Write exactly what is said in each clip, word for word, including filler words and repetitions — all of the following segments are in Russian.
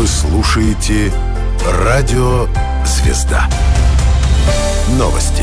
Вы слушаете Радио Звезда. Новости.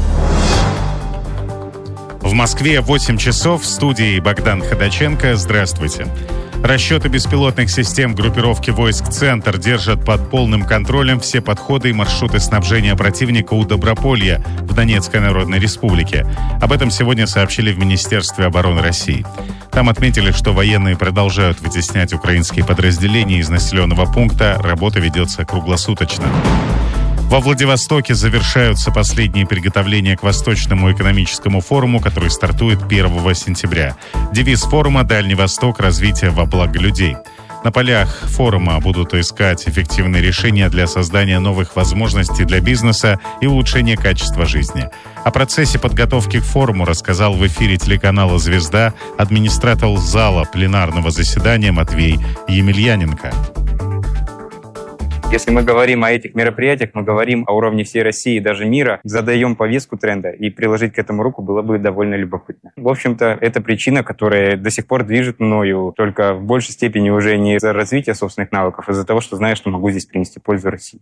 В Москве восемь часов. В студии Богдан Ходаченко. Здравствуйте. Расчеты беспилотных систем группировки войск «Центр» держат под полным контролем все подходы и маршруты снабжения противника у Доброполья в Донецкой Народной Республике. Об этом сегодня сообщили в Министерстве обороны России. Там отметили, что военные продолжают вытеснять украинские подразделения из населенного пункта. Работа ведется круглосуточно. Во Владивостоке завершаются последние приготовления к Восточному экономическому форуму, который стартует первого сентября. Девиз форума «Дальний Восток. Развитие во благо людей». На полях форума будут искать эффективные решения для создания новых возможностей для бизнеса и улучшения качества жизни. О процессе подготовки к форуму рассказал в эфире телеканала «Звезда» администратор зала пленарного заседания Матвей Емельяненко. Если мы говорим о этих мероприятиях, мы говорим о уровне всей России и даже мира, задаем повестку тренда, и приложить к этому руку было бы довольно любопытно. В общем-то, это причина, которая до сих пор движет мною, только в большей степени уже не из-за развития собственных навыков, а из-за того, что знаю, что могу здесь принести пользу России.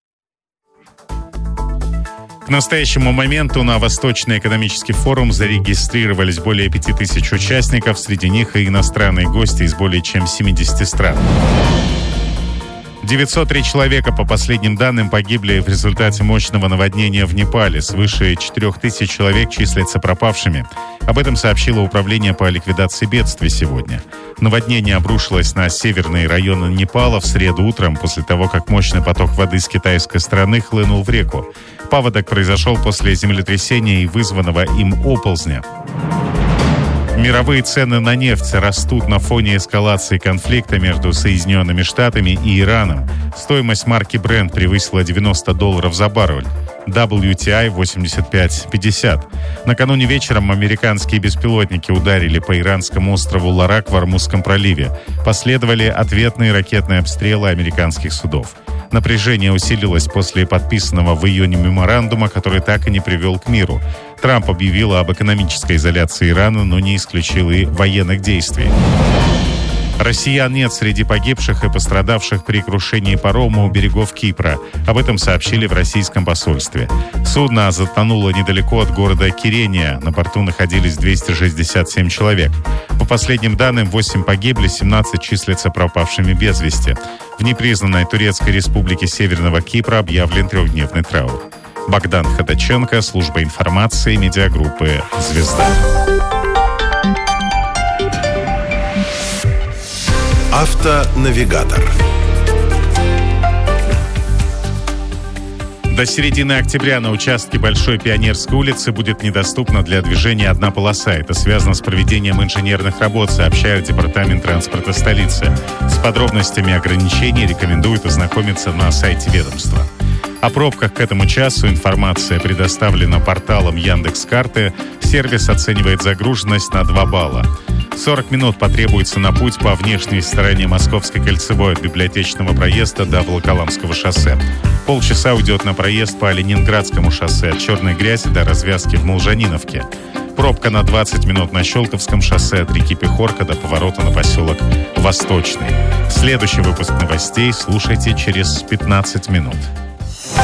К настоящему моменту на Восточный экономический форум зарегистрировались более пяти тысяч участников, среди них и иностранные гости из более чем семидесяти стран. девятьсот три человека, по последним данным, погибли в результате мощного наводнения в Непале. Свыше четырех тысяч человек числятся пропавшими. Об этом сообщило Управление по ликвидации бедствий сегодня. Наводнение обрушилось на северные районы Непала в среду утром, после того, как мощный поток воды с китайской стороны хлынул в реку. Паводок произошел после землетрясения и вызванного им оползня. Мировые цены на нефть растут на фоне эскалации конфликта между Соединенными Штатами и Ираном. Стоимость марки Brent превысила девяносто долларов за баррель. дабл ю ти ай восемьдесят пять пятьдесят. Накануне вечером американские беспилотники ударили по иранскому острову Ларак в Ормузском проливе. Последовали ответные ракетные обстрелы американских судов. Напряжение усилилось после подписанного в июне меморандума, который так и не привел к миру. Трамп объявил об экономической изоляции Ирана, но не исключил и военных действий. Россиян нет среди погибших и пострадавших при крушении парома у берегов Кипра. Об этом сообщили в российском посольстве. Судно затонуло недалеко от города Кирения. На борту находились двести шестьдесят семь человек. По последним данным, восемь погибли, семнадцать числятся пропавшими без вести. В непризнанной Турецкой республике Северного Кипра объявлен трехдневный траур. Богдан Ходаченко, служба информации, медиагруппы «Звезда». Автонавигатор. До середины октября на участке Большой Пионерской улицы будет недоступна для движения одна полоса. Это связано с проведением инженерных работ, сообщает Департамент транспорта столицы. С подробностями ограничений рекомендуют ознакомиться на сайте ведомства. О пробках к этому часу информация предоставлена порталом Яндекс.Карты. Сервис оценивает загруженность на два балла. сорок минут потребуется на путь по внешней стороне Московской кольцевой от Библиотечного проезда до Волоколамского шоссе. Полчаса уйдет на проезд по Ленинградскому шоссе от Черной Грязи до развязки в Молжаниновке. Пробка на двадцать минут на Щелковском шоссе от реки Пехорка до поворота на поселок Восточный. Следующий выпуск новостей слушайте через пятнадцать минут.